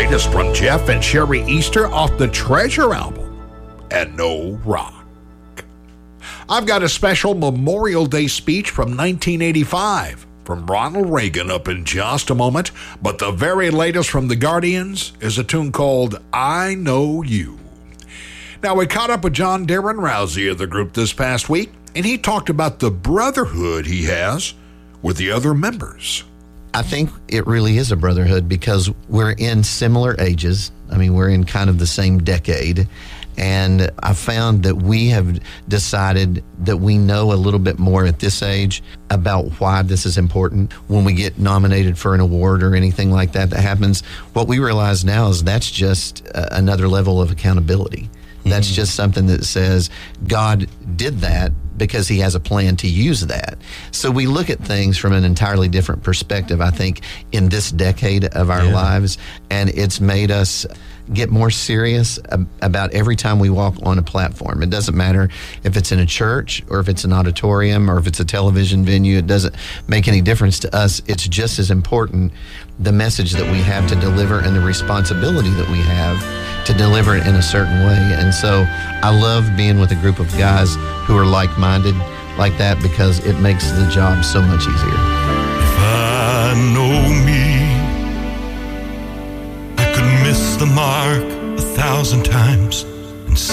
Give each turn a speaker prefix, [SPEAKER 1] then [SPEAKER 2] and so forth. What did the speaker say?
[SPEAKER 1] latest from Jeff and Sherry Easter off the Treasure album, and No Rock. I've got a special Memorial Day speech from 1985 from Ronald Reagan up in just a moment, but the very latest from the Guardians is a tune called I Know You. Now, we caught up with John Darren Rousey of the group this past week, and he talked about the brotherhood he has with the other members.
[SPEAKER 2] I think it really is a brotherhood because we're in similar ages. I mean, we're in kind of the same decade. And I found that we have decided that we know a little bit more at this age about why this is important. When we get nominated for an award or anything like that happens, what we realize now is that's just another level of accountability. That's just something that says God did that because he has a plan to use that. So we look at things from an entirely different perspective, I think, in this decade of our lives. And it's made us get more serious about every time we walk on a platform. It doesn't matter if it's in a church or if it's an auditorium or if it's a television venue. It doesn't make any difference to us. It's just as important, the message that we have to deliver and the responsibility that we have to deliver it in a certain way. And so I love being with a group of guys who are like-minded like that because it makes the job so much easier.
[SPEAKER 3] If I know me, I could miss the mark 1,000 times.